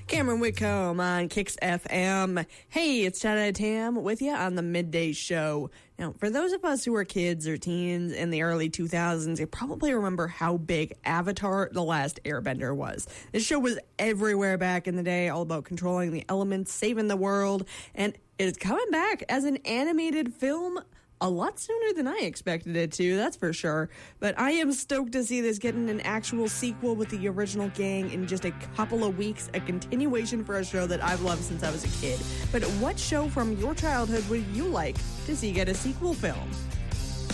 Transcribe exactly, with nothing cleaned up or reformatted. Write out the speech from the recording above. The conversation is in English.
Cameron Whitcomb on Kicks F M. Hey, it's Chad Tam with you on the Midday Show. Now, for those of us who were kids or teens in the early two thousands, you probably remember how big Avatar: The Last Airbender was. This show was everywhere back in the day, all about controlling the elements, saving the world, and it's coming back as an animated film a lot sooner than I expected it to, that's for sure. But I am stoked to see this getting an actual sequel with the original gang in just a couple of weeks, a continuation for a show that I've loved since I was a kid. But what show from your childhood would you like to see get a sequel film?